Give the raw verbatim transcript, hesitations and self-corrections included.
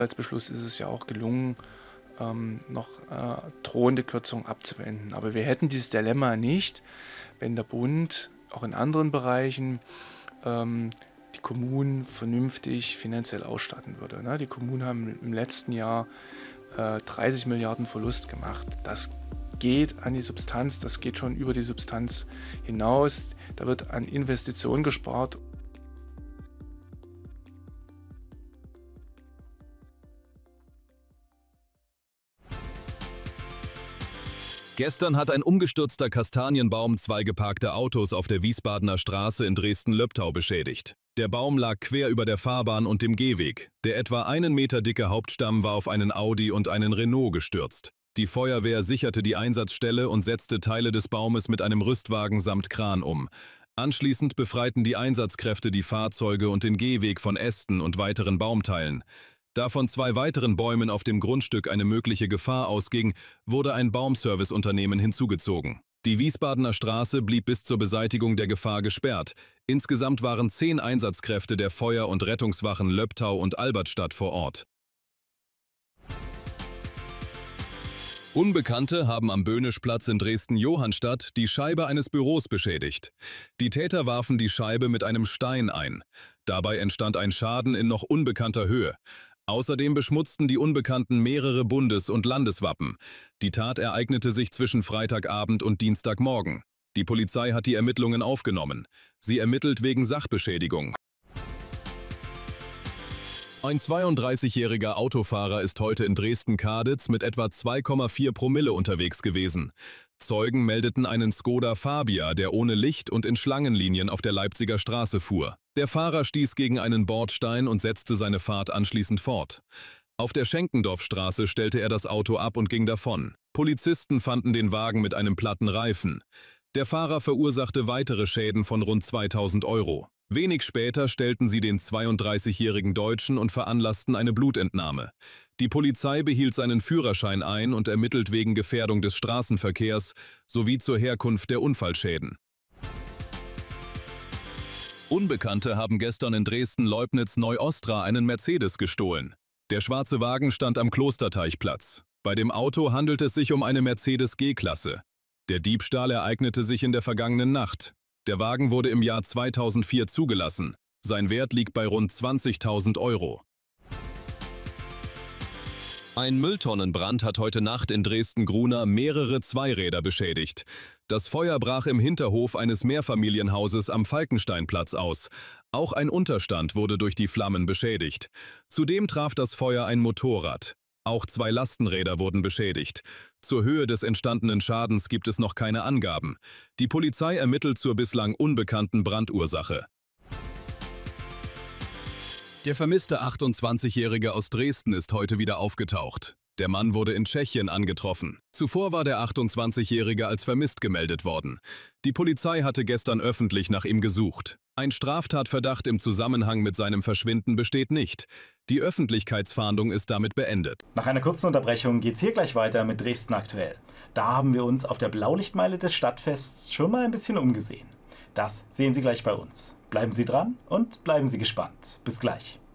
Als Beschluss ist es ja auch gelungen, ähm, noch äh, drohende Kürzungen abzuwenden. Aber wir hätten dieses Dilemma nicht, wenn der Bund auch in anderen Bereichen ähm, die Kommunen vernünftig finanziell ausstatten würde. Ne? Die Kommunen haben im letzten Jahr äh, dreißig Milliarden Verlust gemacht. Das geht an die Substanz, das geht schon über die Substanz hinaus. Da wird an Investitionen gespart. Gestern hat ein umgestürzter Kastanienbaum zwei geparkte Autos auf der Wiesbadener Straße in Dresden-Löbtau beschädigt. Der Baum lag quer über der Fahrbahn und dem Gehweg. Der etwa einen Meter dicke Hauptstamm war auf einen Audi und einen Renault gestürzt. Die Feuerwehr sicherte die Einsatzstelle und setzte Teile des Baumes mit einem Rüstwagen samt Kran um. Anschließend befreiten die Einsatzkräfte die Fahrzeuge und den Gehweg von Ästen und weiteren Baumteilen. Da von zwei weiteren Bäumen auf dem Grundstück eine mögliche Gefahr ausging, wurde ein Baumserviceunternehmen hinzugezogen. Die Wiesbadener Straße blieb bis zur Beseitigung der Gefahr gesperrt. Insgesamt waren zehn Einsatzkräfte der Feuer- und Rettungswachen Löbtau und Albertstadt vor Ort. Unbekannte haben am Böhnischplatz in Dresden-Johannstadt die Scheibe eines Büros beschädigt. Die Täter warfen die Scheibe mit einem Stein ein. Dabei entstand ein Schaden in noch unbekannter Höhe. Außerdem beschmutzten die Unbekannten mehrere Bundes- und Landeswappen. Die Tat ereignete sich zwischen Freitagabend und Dienstagmorgen. Die Polizei hat die Ermittlungen aufgenommen. Sie ermittelt wegen Sachbeschädigung. Ein zweiunddreißigjähriger Autofahrer ist heute in Dresden-Kaditz mit etwa zwei Komma vier Promille unterwegs gewesen. Zeugen meldeten einen Skoda Fabia, der ohne Licht und in Schlangenlinien auf der Leipziger Straße fuhr. Der Fahrer stieß gegen einen Bordstein und setzte seine Fahrt anschließend fort. Auf der Schenkendorfstraße stellte er das Auto ab und ging davon. Polizisten fanden den Wagen mit einem platten Reifen. Der Fahrer verursachte weitere Schäden von rund zweitausend Euro. Wenig später stellten sie den zweiunddreißigjährigen Deutschen und veranlassten eine Blutentnahme. Die Polizei behielt seinen Führerschein ein und ermittelt wegen Gefährdung des Straßenverkehrs sowie zur Herkunft der Unfallschäden. Unbekannte haben gestern in Dresden-Leubnitz-Neuostra einen Mercedes gestohlen. Der schwarze Wagen stand am Klosterteichplatz. Bei dem Auto handelt es sich um eine Mercedes G-Klasse. Der Diebstahl ereignete sich in der vergangenen Nacht. Der Wagen wurde im Jahr zweitausendvier zugelassen. Sein Wert liegt bei rund zwanzigtausend Euro. Ein Mülltonnenbrand hat heute Nacht in Dresden-Grunau mehrere Zweiräder beschädigt. Das Feuer brach im Hinterhof eines Mehrfamilienhauses am Falkensteinplatz aus. Auch ein Unterstand wurde durch die Flammen beschädigt. Zudem traf das Feuer ein Motorrad. Auch zwei Lastenräder wurden beschädigt. Zur Höhe des entstandenen Schadens gibt es noch keine Angaben. Die Polizei ermittelt zur bislang unbekannten Brandursache. Der vermisste achtundzwanzigjährige aus Dresden ist heute wieder aufgetaucht. Der Mann wurde in Tschechien angetroffen. Zuvor war der achtundzwanzigjährige als vermisst gemeldet worden. Die Polizei hatte gestern öffentlich nach ihm gesucht. Ein Straftatverdacht im Zusammenhang mit seinem Verschwinden besteht nicht. Die Öffentlichkeitsfahndung ist damit beendet. Nach einer kurzen Unterbrechung geht's hier gleich weiter mit Dresden aktuell. Da haben wir uns auf der Blaulichtmeile des Stadtfests schon mal ein bisschen umgesehen. Das sehen Sie gleich bei uns. Bleiben Sie dran und bleiben Sie gespannt. Bis gleich.